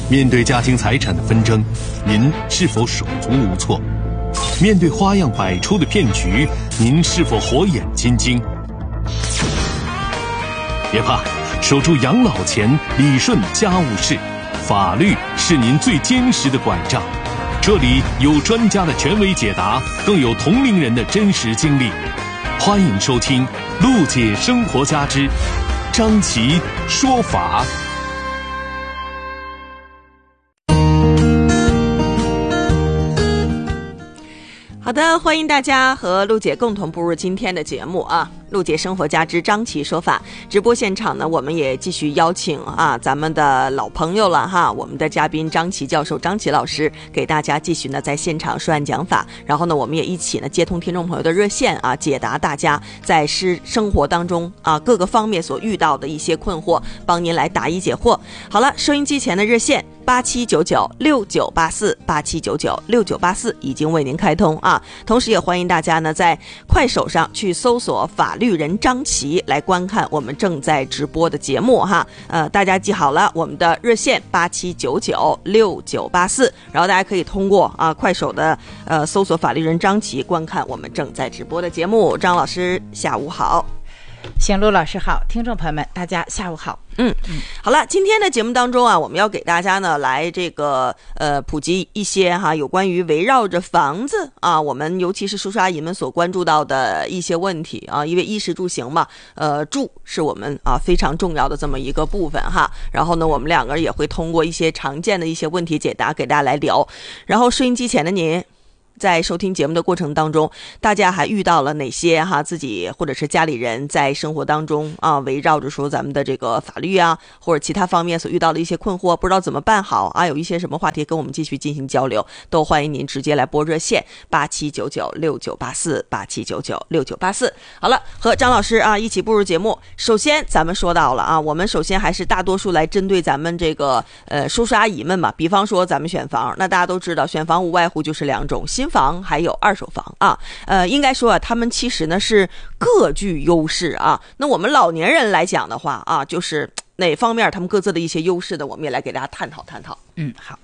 面对家庭财产的纷争，您是否手足无措？面对花样百出的骗局，您是否火眼金睛？别怕，守住养老钱，理顺家务事，法律是您最坚实的拐杖。这里有专家的权威解答，更有同龄人的真实经历。欢迎收听陆姐生活家之张琪说法。 好的，欢迎大家和陆姐共同步入今天的节目啊！陆姐生活家之张琪说法直播现场呢，我们也继续邀请咱们的老朋友了哈，我们的嘉宾张琪教授、张琪老师给大家继续呢在现场说案讲法，然后呢我们也一起呢接通听众朋友的热线啊，解答大家在生活当中各个方面所遇到的一些困惑，帮您来答疑解惑。好了，收音机前的热线87996984，87996984已经为您开通啊！同时也欢迎大家呢在快手上去搜索法律人张琪来观看我们正在直播的节目哈。大家记好了，我们的热线87996984，然后大家可以通过快手的搜索法律人张琪观看我们正在直播的节目。张老师下午好。 行，陆老师好，听众朋友们大家下午好。 好了，今天的节目当中我们要给大家呢来这个普及一些有关于围绕着房子我们尤其是叔叔阿姨们所关注到的一些问题因为衣食住行嘛，住是我们非常重要的这么一个部分哈。然后呢，我们两个人也会通过一些常见的一些问题解答给大家来聊。然后收音机前的您，在收听节目的过程当中，大家还遇到了哪些自己或者是家里人在生活当中围绕着说咱们的这个法律或者其他方面所遇到的一些困惑，不知道怎么办好有一些什么话题跟我们继续进行交流，都欢迎您直接来拨热线87996984，87996984。好了，和张老师一起步入节目。首先咱们说到了我们首先还是大多数来针对咱们这个叔叔阿姨们嘛，比方说咱们选房，那大家都知道选房无外乎就是两种，新房还有二手房应该说他们其实呢是各具优势那我们老年人来讲的话就是哪方面他们各自的一些优势的，我们也来给大家探讨探讨。 好。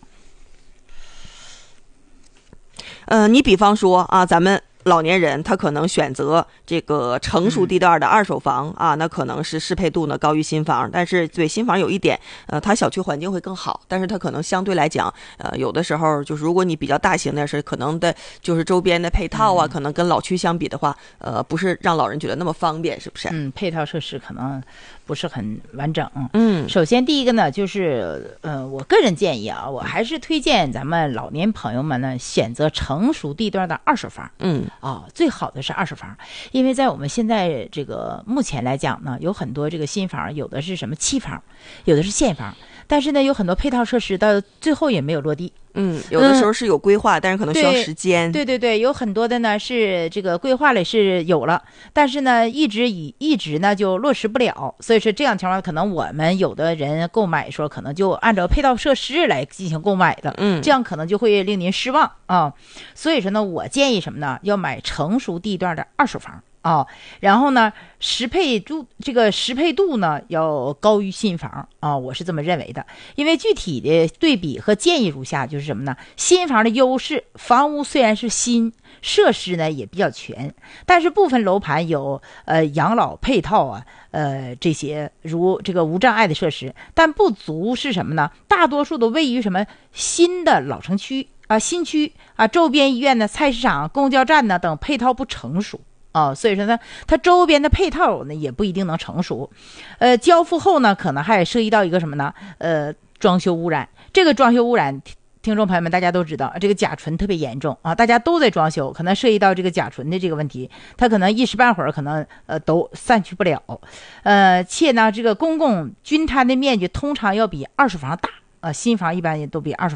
你比方说咱们老年人他可能选择这个成熟地段的二手房那可能是适配度呢高于新房，但是对新房有一点它小区环境会更好，但是它可能相对来讲有的时候就是如果你比较大型的是可能的就是周边的配套可能跟老区相比的话不是让老人觉得那么方便，是不是？ 配套设施可能不是很完整。首先第一个呢就是我个人建议我还是推荐咱们老年朋友们呢选择成熟地段的二手房。最好的是二手房，因为在我们现在这个目前来讲呢，有很多这个新房，有的是什么期房，有的是现房，但是呢有很多配套设施到最后也没有落地。 有的时候是有规划但是可能需要时间。 对，有很多的呢是这个规划里是有了，但是呢一直呢就落实不了，所以说这样情况可能我们有的人购买说可能就按照配套设施来进行购买的，这样可能就会令您失望所以说呢我建议什么呢，要买成熟地段的二手房然后呢适配度呢要高于新房我是这么认为的。因为具体的对比和建议如下，就是什么呢，新房的优势，房屋虽然是新，设施呢也比较全，但是部分楼盘有养老配套这些如这个无障碍的设施，但不足是什么呢，大多数都位于什么新的老城区新区周边医院呢、菜市场、公交站呢等配套不成熟所以说呢它周边的配套呢也不一定能成熟。交付后呢可能还涉及到一个什么呢装修污染。这个装修污染听众朋友们大家都知道，这个甲醇特别严重大家都在装修，可能涉及到这个甲醇的这个问题，它可能一时半会儿可能都散去不了且呢这个公共均摊的面积通常要比二手房大新房一般也都比二手房大。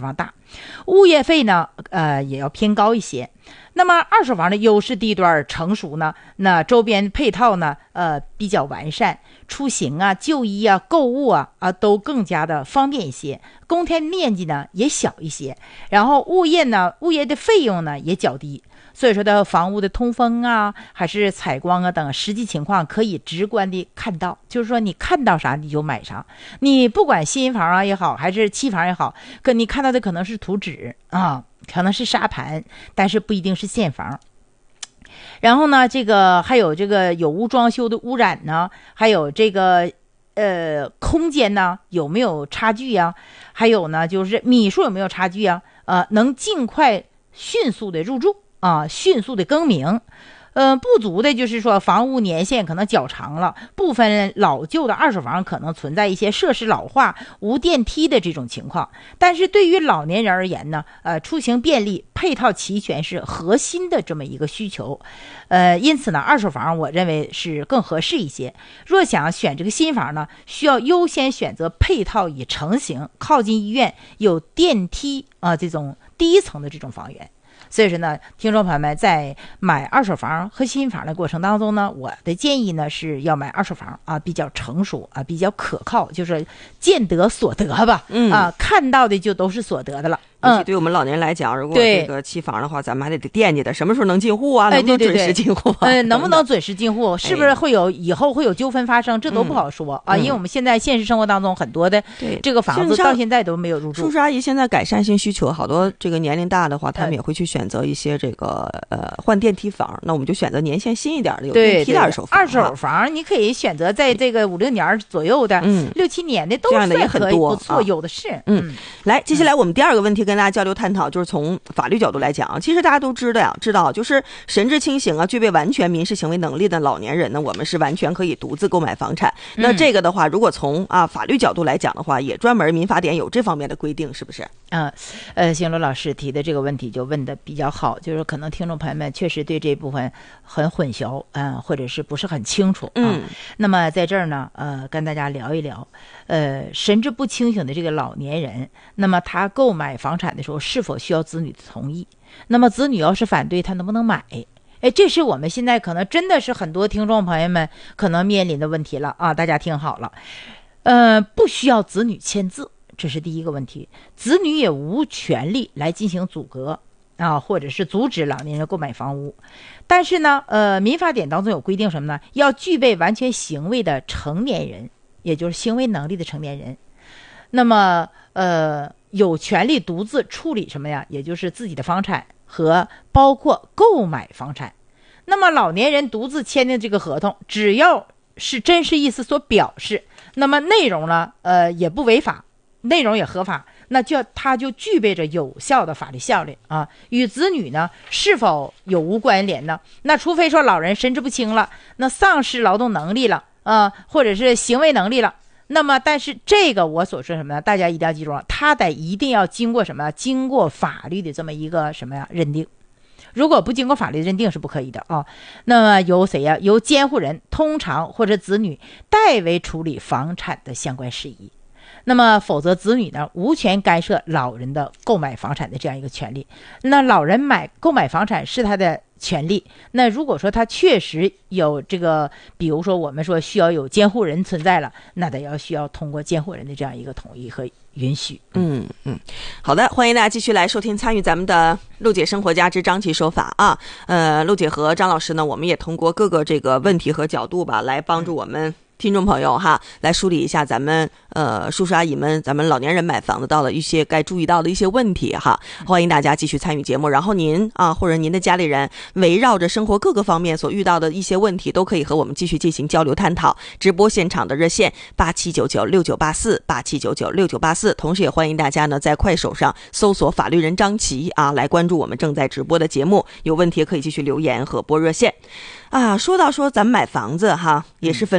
物业费呢也要偏高一些。那么二手房的优势地段成熟呢，那周边配套呢比较完善，出行啊、就医啊、购物啊都更加的方便一些，公摊面积呢也小一些，然后物业的费用呢也较低。所以说的房屋的通风啊，还是采光啊等实际情况可以直观的看到，就是说你看到啥你就买啥，你不管新房啊也好，还是期房也好，你看到的可能是图纸啊，可能是沙盘，但是不一定是现房。然后呢，这个还有这个有无装修的污染呢，还有这个空间呢有没有差距呀？还有呢就是米数有没有差距啊？能尽快迅速的入住啊，迅速的更名。不足的就是说房屋年限可能较长了，部分老旧的二手房可能存在一些设施老化、无电梯的这种情况。但是对于老年人而言呢，出行便利、配套齐全是核心的这么一个需求。因此呢，二手房我认为是更合适一些。若想选这个新房呢，需要优先选择配套已成型、靠近医院、有电梯这种第一层的这种房源。所以说呢，听众朋友们在买二手房和新房的过程当中呢，我的建议呢是要买二手房比较成熟比较可靠，就是见得所得吧。看到的就都是所得的了。 尤其对我们老年人来讲，如果这个期房的话，咱们还得惦记的，什么时候能进户啊？能不能准时进户啊？ 能不能准时进户？是不是会有以后会有纠纷发生？这都不好说因为我们现在现实生活当中很多的这个房子到现在都没有入住。 叔叔阿姨现在改善性需求，好多这个年龄大的话，他们也会去选择一些这个换电梯房。那我们就选择年限新一点的有电梯的二手房。 二手房你可以选择在这个5、6年左右的，6、7年的都算可以不错，有的是。 来，接下来我们第二个问题跟大家交流探讨，就是从法律角度来讲，其实大家都知道就是神志清醒具备完全民事行为能力的老年人呢，我们是完全可以独自购买房产。那这个的话，如果从法律角度来讲的话，也专门民法典有这方面的规定，是不是？ 星罗老师提的这个问题就问的比较好，就是可能听众朋友们确实对这部分很混淆或者是不是很清楚那么在这儿呢跟大家聊一聊神志不清醒的这个老年人，那么他购买房产的时候是否需要子女的同意？那么子女要是反对，他能不能买？这是我们现在可能真的是很多听众朋友们可能面临的问题了大家听好了，不需要子女签字，这是第一个问题。子女也无权利来进行阻隔或者是阻止老年人购买房屋。但是呢民法典当中有规定什么呢？要具备完全行为的成年人，也就是行为能力的成年人。那么有权利独自处理什么呀？也就是自己的房产和包括购买房产。那么老年人独自签订这个合同，只要是真实意思所表示，那么内容呢也不违法，内容也合法，那它就具备着有效的法律效力与子女呢是否有无关联呢？那除非说老人神志不清了，那丧失劳动能力了或者是行为能力了，那么但是这个我所说什么呢？大家一定要记住了，他一定要经过什么？经过法律的这么一个什么呀认定。如果不经过法律认定是不可以的那么由谁呀？由监护人通常或者子女代为处理房产的相关事宜。那么否则子女呢无权干涉老人的购买房产的这样一个权利。那老人购买房产是他的权利，那如果说他确实有这个，比如说我们说需要有监护人存在了，那得需要通过监护人的这样一个同意和允许。 好的，欢迎大家继续来收听参与咱们的陆姐生活家之张琪说法陆姐和张老师呢，我们也通过各个这个问题和角度吧，来帮助我们听众朋友来梳理一下咱们叔叔阿姨们，咱们老年人买房子到了一些该注意到的一些问题欢迎大家继续参与节目。然后您或者您的家里人围绕着生活各个方面所遇到的一些问题，都可以和我们继续进行交流探讨。直播现场的热线87996984 87996984，同时也欢迎大家呢在快手上搜索法律人张琪来关注我们正在直播的节目。有问题可以继续留言和拨热线说到咱们买房子也是分两种，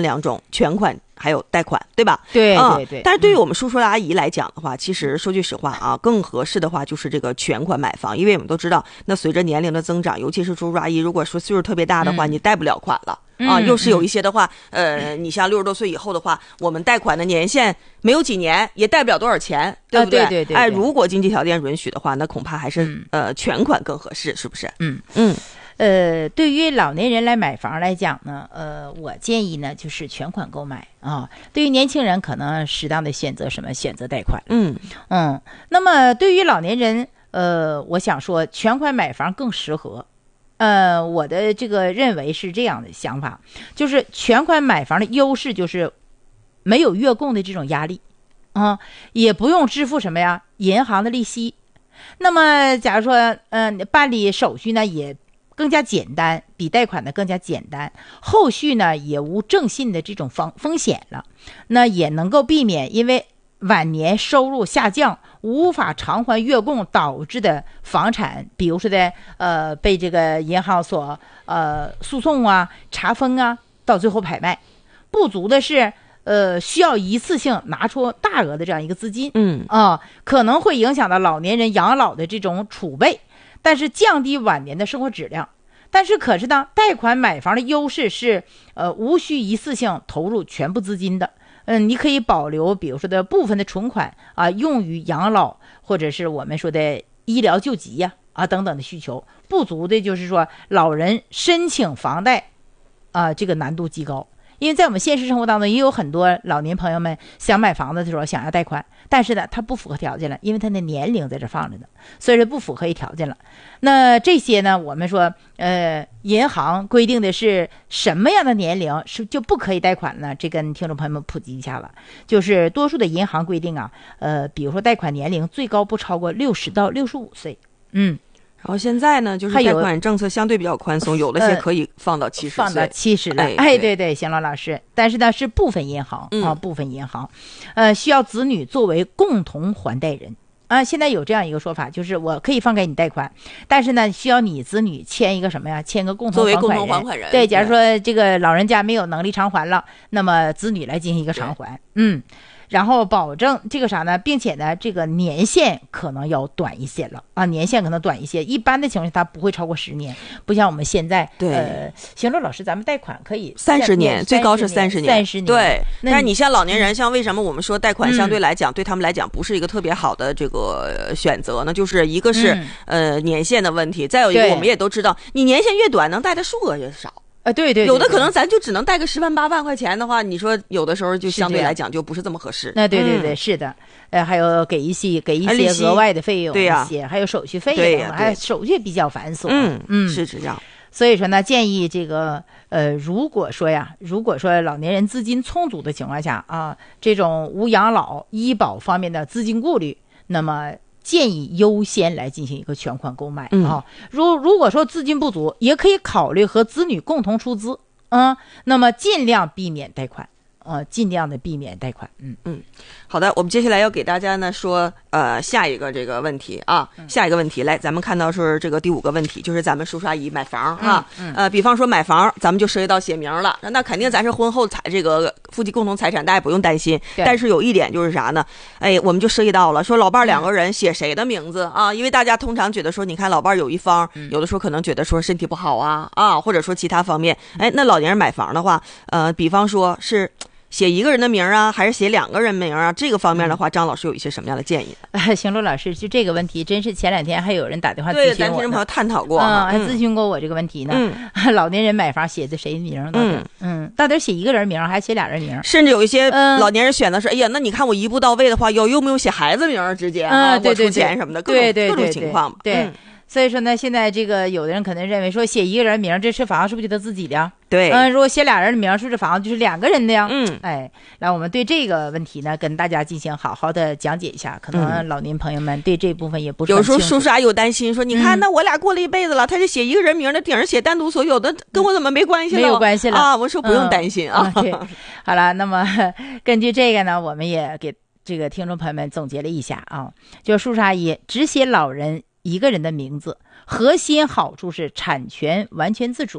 全款还有贷款，对吧？ 对对对。 但是对于我们叔叔阿姨来讲的话，其实说句实话啊，更合适的话就是这个全款买房，因为我们都知道，那随着年龄的增长，尤其是叔叔阿姨，如果说岁数特别大的话，你贷不了款了。又是有一些的话，你像60多岁以后的话，我们贷款的年限没有几年，也贷不了多少钱，对不对？ 对。 哎，如果经济条件允许的话，那恐怕还是全款更合适，是不是？ 对于老年人来买房来讲呢，我建议呢就是全款购买啊。对于年轻人，可能适当的选择什么？选择贷款。那么对于老年人，我想说全款买房更适合。我的这个认为是这样的想法，就是全款买房的优势就是没有月供的这种压力，也不用支付什么呀银行的利息。那么假如说办理手续呢也更加简单，比贷款的更加简单，后续呢也无征信的这种风险了，那也能够避免因为晚年收入下降无法偿还月供导致的房产，比如说的被这个银行所诉讼啊、查封啊，到最后拍卖。不足的是需要一次性拿出大额的这样一个资金，可能会影响到老年人养老的这种储备，但是降低晚年的生活质量。但是可是呢，贷款买房的优势是无需一次性投入全部资金的。你可以保留比如说的部分的存款用于养老或者是我们说的医疗救急呀等等的需求。不足的就是说老人申请房贷这个难度极高。因为在我们现实生活当中也有很多老年朋友们想买房子的时候想要贷款，但是呢他不符合条件了，因为他的年龄在这放着呢，所以说不符合条件了。那这些呢我们说银行规定的是什么样的年龄是就不可以贷款呢？这跟听众朋友们普及一下了，就是多数的银行规定比如说贷款年龄最高不超过60到65岁。 然后现在呢，就是贷款政策相对比较宽松，有的些可以放到70岁， 放到70了。对，邢老师，但是呢是部分银行部分银行，需要子女作为共同还贷人现在有这样一个说法，就是我可以放给你贷款，但是呢需要你子女签一个什么呀？签个共同还款人。 作为共同还款人。 对，假如说这个老人家没有能力偿还了，那么子女来进行一个偿还。然后保证这个啥呢，并且呢这个年限可能要短一些了年限可能短一些，一般的情况下它不会超过10年，不像我们现在邢乐老师咱们贷款可以 30年，最高是30年。对，但是你像老年人，像为什么我们说贷款相对来讲对他们来讲不是一个特别好的这个选择呢？就是一个是年限的问题，再有一个我们也都知道，你年限越短能贷的数额越少。 对， 有的可能咱就只能贷个10万8万块钱的话，你说有的时候就相对来讲就不是这么合适。 对，是的。还有给一些额外的费用， 对呀， 还有手续费等等，还有手续比较繁琐。 是这样。 所以说呢，建议这个如果说老年人资金充足的情况下这种无养老医保方面的资金顾虑，那么建议优先来进行一个全款购买如果说资金不足，也可以考虑和子女共同出资那么尽量避免贷款尽量的避免贷款。 好的，我们接下来要给大家呢说下一个这个问题下一个问题来，咱们看到是这个第5个问题，就是咱们叔叔阿姨买房比方说买房，咱们就涉及到写名了，那肯定咱是婚后这个夫妻共同财产，大家不用担心。但是有一点就是啥呢？我们就涉及到了说老伴2个人写谁的名字因为大家通常觉得说，你看老伴有一方有的时候可能觉得说身体不好或者说其他方面，那老年人买房的话比方说是写一个人的名还是写2个人名这个方面的话，张老师有一些什么样的建议呢？ 邢璐老师，就这个问题真是前2天还有人打电话咨询我， 对，咱听众朋友探讨过还咨询过我这个问题呢。老年人买房写的谁名到底写一个人名还写2人名？ 甚至有一些老年人选的是哎呀，那你看我一步到位的话，有没有写孩子名直接我出钱什么的，各种情况。 对，所以说呢，现在这个有的人可能认为说写一个人名，这是房是不是就他自己的？ 对， 如果写2人的名，是不是房就是2个人的呀？来，我们对这个问题呢，跟大家进行好好的讲解一下。可能老年朋友们对这部分也不是很清楚。 有时候叔叔阿姨有担心说，你看那我俩过了一辈子了，他就写一个人名，那顶上写单独所有的，跟我怎么没关系了？ 没有关系了我说不用担心对，好了，那么根据这个呢，我们也给这个听众朋友们总结了一下就叔叔阿姨只写老人一个人的名字，核心好处是产权完全自主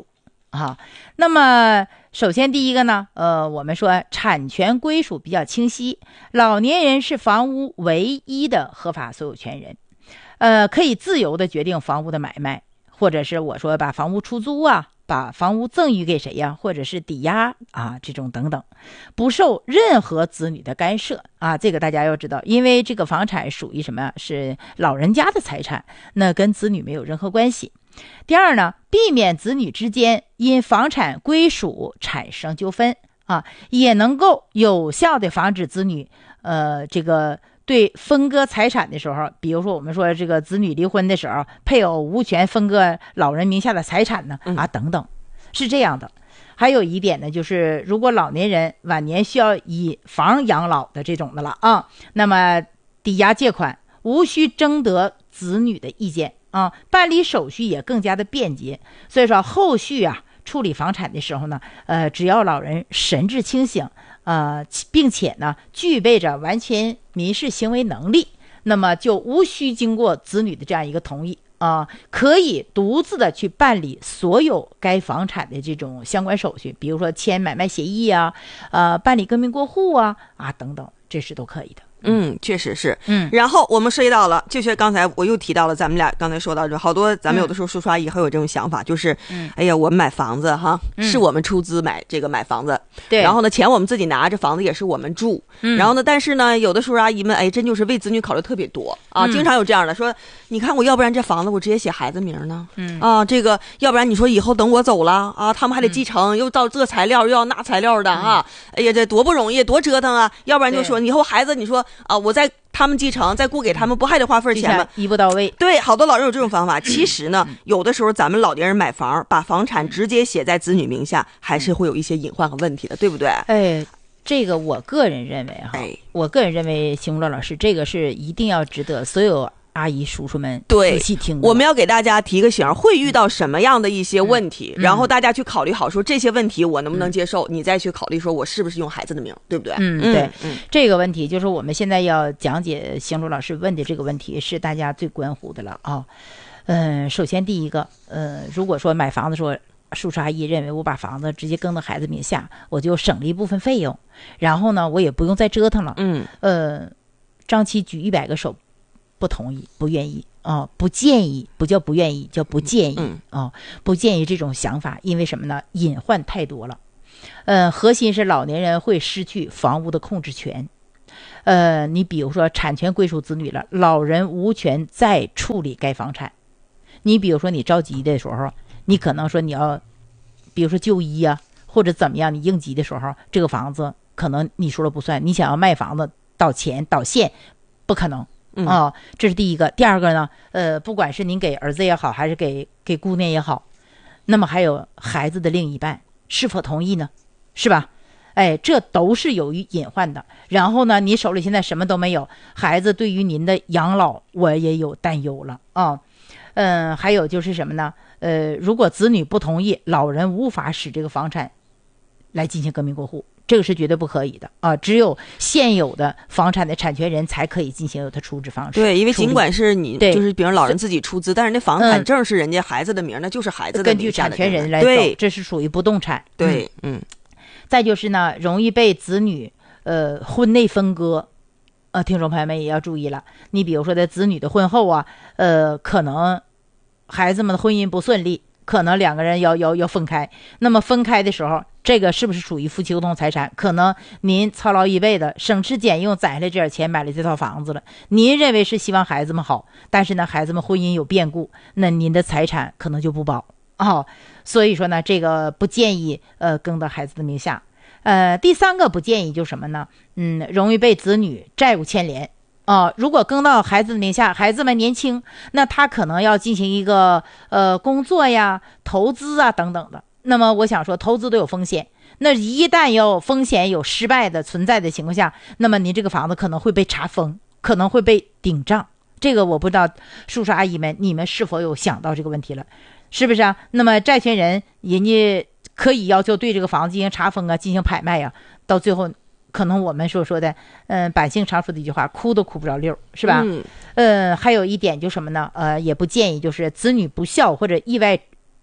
啊。那么首先第一个呢，我们说产权归属比较清晰，老年人是房屋唯一的合法所有权人，可以自由的决定房屋的买卖，或者是我说把房屋出租啊，把房屋赠与给谁呀，或者是抵押啊，这种等等，不受任何子女的干涉啊。这个大家要知道，因为这个房产属于什么，是老人家的财产，那跟子女没有任何关系。第二呢，避免子女之间因房产归属产生纠纷啊，也能够有效的防止子女这个对分割财产的时候，比如说我们说这个子女离婚的时候，配偶无权分割老人名下的财产呢啊等等，是这样的。还有一点呢，就是如果老年人晚年需要以房养老的这种的了啊，那么抵押借款无需征得子女的意见啊，办理手续也更加的便捷。所以说后续啊处理房产的时候呢，只要老人神志清醒，并且呢具备着完全民事行为能力，那么就无需经过子女的这样一个同意啊，可以独自的去办理所有该房产的这种相关手续，比如说签买卖协议啊，办理更名过户啊等等，这是都可以的。 确实是。然后我们涉及到了，就是刚才我又提到了，咱们俩刚才说到，就好多咱们有的时候叔叔阿姨还有这种想法，就是哎呀，我们买房子哈，是我们出资买房子， 对， 然后呢钱我们自己拿着，房子也是我们住，然后呢，但是呢，有的叔叔阿姨们真就是为子女考虑特别多啊，经常有这样的说，你看我要不然这房子我直接写孩子名呢，这个要不然你说以后等我走了啊，他们还得继承，又到这材料又要那材料的啊，哎呀，这多不容易，多折腾啊，要不然就说以后孩子你说我在他们继承再雇给他们，不还得花份钱吗？ 一步到位。 对，好多老人有这种方法。其实呢，有的时候咱们老年人买房，把房产直接写在子女名下，还是会有一些隐患和问题的，对不对？ 这个我个人认为我个人认为，邢福乐老师，这个是一定要值得所有阿姨叔叔们仔细听。 我们要给大家提个醒，会遇到什么样的一些问题，然后大家去考虑好，说这些问题我能不能接受，你再去考虑说我是不是用孩子的名，对不对？ 对，这个问题就是我们现在要讲解邢竹老师问的这个问题，是大家最关乎的了啊。首先第一个，如果说买房子说，叔叔阿姨认为我把房子直接更到孩子名下，我就省了一部分费用，然后呢，我也不用再折腾了。张琪举100个手。不同意，不愿意不建议，不叫不愿意，叫不建议不建议这种想法，因为什么呢？隐患太多了。核心是老年人会失去房屋的控制权。你比如说产权归属子女了，老人无权再处理该房产。你比如说你着急的时候，你可能说你要，比如说就医啊，或者怎么样，你应急的时候，这个房子可能你说了不算，你想要卖房子倒钱倒现，不可能。这是第一个。第二个呢，不管是您给儿子也好，还是给姑娘也好，那么还有孩子的另一半是否同意呢？是吧？这都是有隐患的。然后呢，你手里现在什么都没有，孩子对于您的养老我也有担忧了啊。还有就是什么呢？如果子女不同意，老人无法使这个房产来进行更名过户。这个是绝对不可以的啊！只有现有的房产的产权人才可以进行有它处置方式。 对，因为尽管是你就是比如老人自己出资，但是那房产证是人家孩子的名，那就是孩子的名下的。 根据产权人来走，这是属于不动产。 对， 再就是呢，容易被子女婚内分割。听众朋友们也要注意了，你比如说在子女的婚后啊，可能孩子们的婚姻不顺利。可能两个人要分开，那么分开的时候，这个是不是属于夫妻共同财产？可能您操劳一辈子，省吃俭用攒下来这点钱买了这套房子了，您认为是希望孩子们好，但是呢，孩子们婚姻有变故，那您的财产可能就不保所以说呢，这个不建议更到孩子的名下。第三个不建议就是什么呢？容易被子女债务牵连。如果更到孩子的名下，孩子们年轻，那他可能要进行一个工作呀、投资啊等等的。那么我想说，投资都有风险，那一旦有风险、有失败的存在的情况下，那么您这个房子可能会被查封，可能会被顶账。这个我不知道叔叔阿姨们你们是否有想到这个问题了，是不是啊？那么债权人人家可以要求对这个房子进行查封啊，进行拍卖啊，到最后。可能我们所说的，百姓常说的一句话，哭都哭不着溜，是吧？还有一点就什么呢？也不建议就是子女不孝或者意外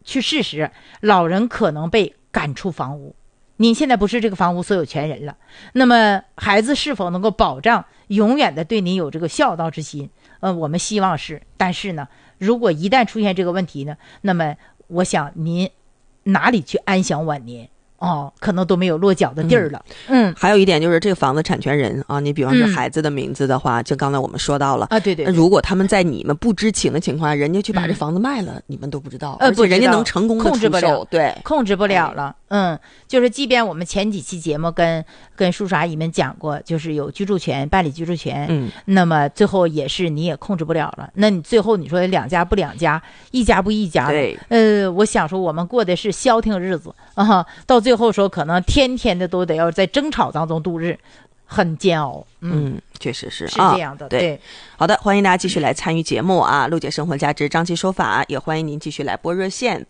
去事实，老人可能被赶出房屋。您现在不是这个房屋所有权人了，那么孩子是否能够保障永远的对您有这个孝道之心？我们希望是，但是呢，如果一旦出现这个问题呢，那么我想您哪里去安享晚年？可能都没有落脚的地儿了。 还有一点就是这个房子产权人啊，你比方是孩子的名字的话，就刚才我们说到了啊，对， 如果他们在你们不知情的情况下，人家去把这房子卖了，你们都不知道，而且人家能成功的控制不了， 对， 控制不了了。就是即便我们前几期节目跟叔叔阿姨们讲过，就是有居住权，办理居住权，那么最后也是你也控制不了了。那你最后你说两家不两家，一家不一家的， 对， 我想说我们过的是消停日子啊，到最后说可能天天的都得要在争吵当中度日，很煎熬。 确实是这样的。对， 好的，欢迎大家继续来参与节目啊！陆姐生活价值张琪说法，也欢迎您继续来拨热线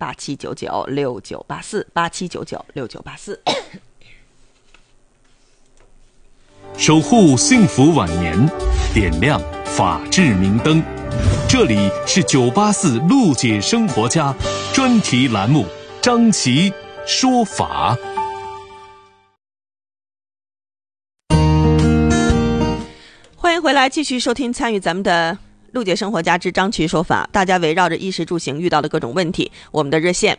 8799698487996984。 守护幸福晚年，点亮法治明灯。这里是984陆姐生活家专题栏目，张琪说法。 欢迎回来，继续收听参与咱们的陆姐生活家之张琪说法。大家围绕着衣食住行遇到的各种问题，我们的热线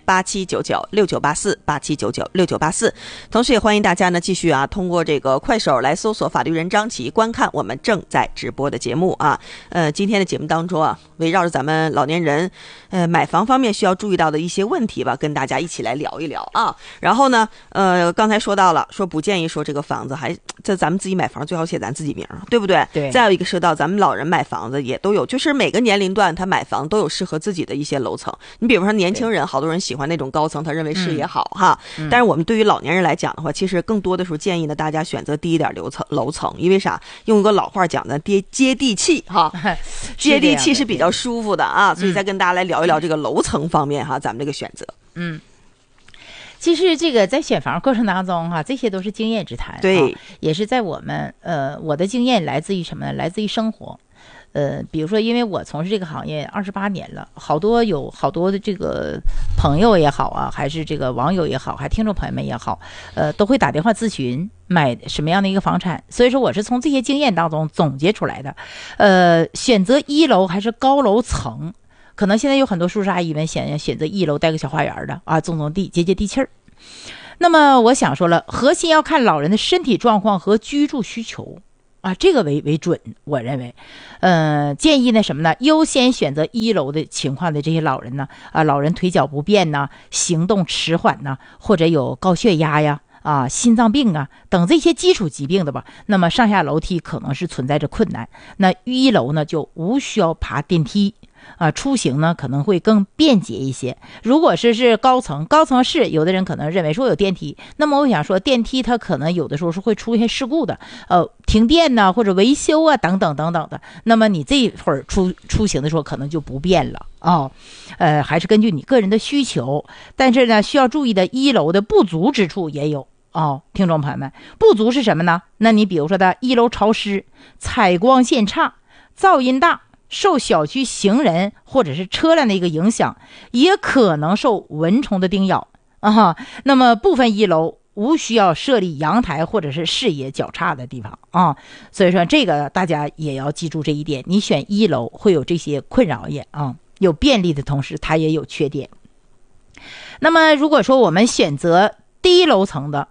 8799698487996984。同时也欢迎大家呢继续通过这个快手来搜索法律人张琪，观看我们正在直播的节目啊。今天的节目当中围绕着咱们老年人买房方面需要注意到的一些问题吧，跟大家一起来聊一聊啊。然后呢刚才说到了，说不建议说这个房子还这咱们自己买房最好写咱自己名，对不对？ 对。 再有一个说到咱们老人买房子也都有，就是每个年龄段他买房都有适合自己的一些楼层。你比如说年轻人，好多人喜欢那种高层，他认为视野好哈。但是我们对于老年人来讲的话，其实更多的时候建议呢大家选择低一点楼层，因为啥？用一个老话讲的接地气哈，接地气是比较舒服的啊。所以再跟大家来聊一聊这个楼层方面哈，咱们这个选择。 其实这个在选房过程当中这些都是经验之谈。 对， 也是在我们我的经验来自于什么呢？来自于生活。比如说因为我从事这个行业28年了，好多的这个朋友也好还是这个网友也好，还听众朋友们也好，都会打电话咨询买什么样的一个房产。所以说我是从这些经验当中总结出来的。选择一楼还是高楼层，可能现在有很多叔叔阿姨们想要选择一楼带个小花园的种地接地气儿。那么我想说了，核心要看老人的身体状况和居住需求这个为准。我认为建议呢什么呢？优先选择一楼的情况的这些老人呢老人腿脚不便行动迟缓或者有高血压呀心脏病等这些基础疾病的吧，那么上下楼梯可能是存在着困难。那一楼呢就无需要爬电梯出行呢可能会更便捷一些。如果是高层是有的人可能认为说有电梯，那么我想说电梯它可能有的时候是会出现事故的，停电或者维修等等的，那么你这会儿出行的时候可能就不便了还是根据你个人的需求。但是呢需要注意的一楼的不足之处也有听众朋友们，不足是什么呢？那你比如说的一楼潮湿、采光线差、噪音大，受小区行人或者是车辆的一个影响，也可能受蚊虫的叮咬那么部分一楼无需要设立阳台或者是视野较差的地方所以说这个大家也要记住这一点。你选一楼会有这些困扰也有便利的同时它也有缺点。那么如果说我们选择低楼层的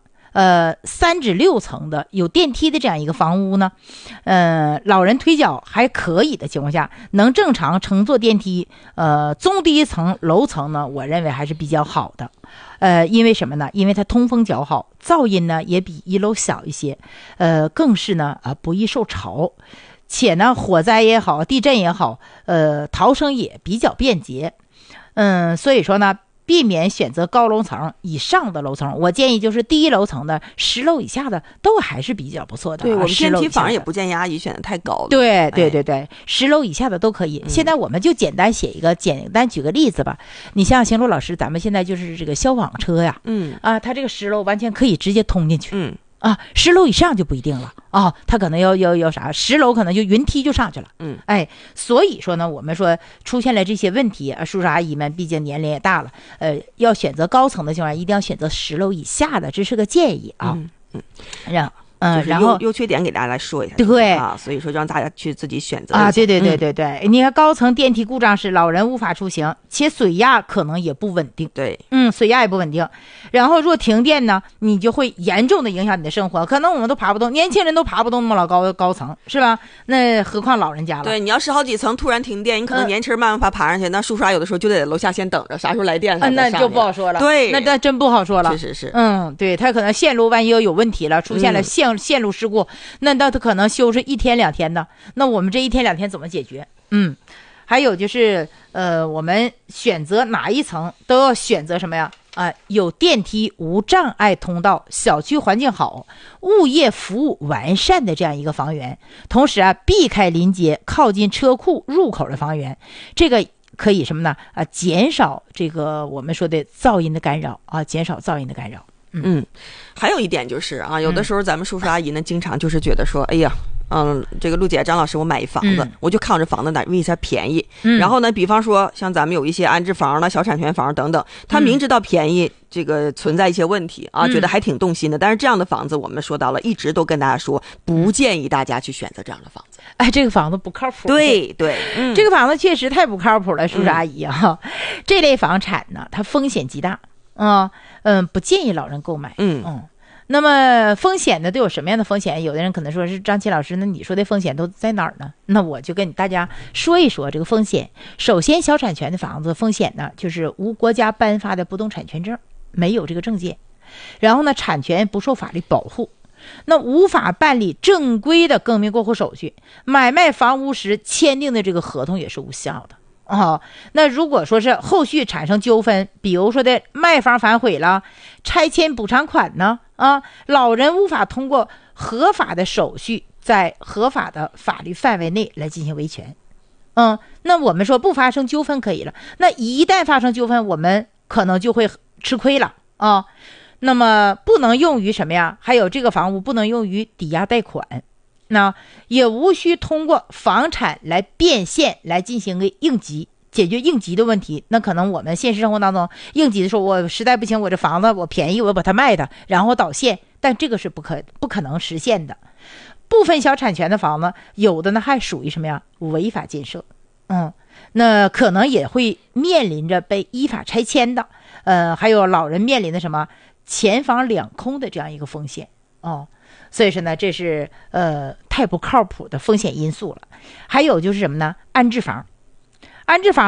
3至6层的有电梯的这样一个房屋呢，老人腿脚还可以的情况下，能正常乘坐电梯，中低层楼层呢，我认为还是比较好的。因为什么呢？因为它通风较好，噪音呢也比一楼小一些，更是呢不易受潮，且呢火灾也好，地震也好，逃生也比较便捷。所以说呢，避免选择高楼层以上的楼层，我建议就是低楼层的10楼以下的都还是比较不错的。 对，我们电梯房也不建议阿姨选的太高了。 对，10楼以下的都可以。现在我们就简单举个例子吧。你像邢璐老师，咱们现在就是这个消防车呀，它这个10楼完全可以直接通进去。 啊，10楼以上就不一定了啊，他可能要啥，10楼可能就云梯就上去了。哎，所以说呢，我们说出现了这些问题，叔叔阿姨们毕竟年龄也大了，要选择高层的情况，一定要选择10楼以下的，这是个建议啊。然后优缺点给大家来说一下， 对啊，所以说让大家去自己选择啊，对，你看高层电梯故障时，老人无法出行，且水压可能也不稳定， 对， 水压也不稳定。然后若停电呢，你就会严重的影响你的生活，可能我们都爬不动，年轻人都爬不动那么老高层，是吧？那何况老人家了？ 对，你要是好几层突然停电，你可能年轻人没办法爬上去，那叔叔有的时候就得在楼下先等着，啥时候来电那就不好说了。 对， 那真不好说了。 是， 对，他可能线路万一有问题了，出现了线路事故，那他可能修是1天2天的，那我们这1天2天怎么解决？还有就是我们选择哪一层都要选择什么呀？有电梯、无障碍通道、小区环境好、物业服务完善的这样一个房源，同时避开临街、靠近车库入口的房源，这个可以什么呢？减少这个我们说的噪音的干扰啊，减少噪音的干扰。 还有一点就是有的时候咱们叔叔阿姨呢，经常就是觉得说，哎呀。这个陆姐张老师，我买一房子，我就看着房子哪为啥便宜。然后呢，比方说像咱们有一些安置房了、小产权房等等，他明知道便宜，这个存在一些问题觉得还挺动心的。但是这样的房子，我们说到了，一直都跟大家说，不建议大家去选择这样的房子。 这个房子不靠谱。 对， 这个房子确实太不靠谱了，叔叔阿姨啊。这类房产呢，它风险极大不建议老人购买。那么风险呢都有什么样的风险？有的人可能说是张琪老师，那你说的风险都在哪儿呢？那我就跟大家说一说这个风险。首先，小产权的房子风险呢，就是无国家颁发的不动产权证，没有这个证件，然后呢，产权不受法律保护，那无法办理正规的更名过户手续，买卖房屋时签订的这个合同也是无效的。那如果说是后续产生纠纷，比如说的卖方反悔了，拆迁补偿款呢，老人无法通过合法的手续在合法的法律范围内来进行维权。那我们说不发生纠纷可以了，那一旦发生纠纷，我们可能就会吃亏了那么不能用于什么呀？还有这个房屋不能用于抵押贷款。那也无需通过房产来变现来进行个应急，解决应急的问题。那可能我们现实生活当中应急的时候，我实在不行，我这房子我便宜，我把它卖的，然后倒现，但这个是不可能实现的。部分小产权的房子，有的呢还属于什么呀？违法建设，那可能也会面临着被依法拆迁的，还有老人面临的什么前房两空的这样一个风险所以说呢，这是太不靠谱的风险因素了。还有就是什么呢？安置房